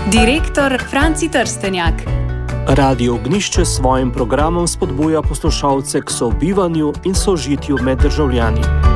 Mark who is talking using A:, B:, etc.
A: Direktor Franci Trstenjak.
B: Radio Ognjišče s svojim programom spodbuja poslušalce k sobivanju in sožitju med državljani.